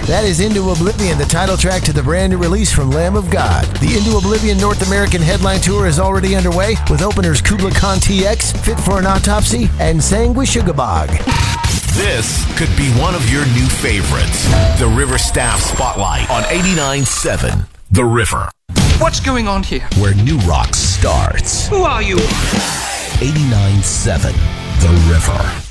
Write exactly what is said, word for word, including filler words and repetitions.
That is Into Oblivion, the title track to the brand new release from Lamb of God. The Into Oblivion North American headline tour is already underway, with openers Kubla Khan T X, Fit for an Autopsy, and Sangwi Sugabog. This could be one of your new favorites. The River Staff Spotlight on eighty-nine point seven The River. What's going on here? Where new rock starts. Who are you? eighty-nine point seven The River.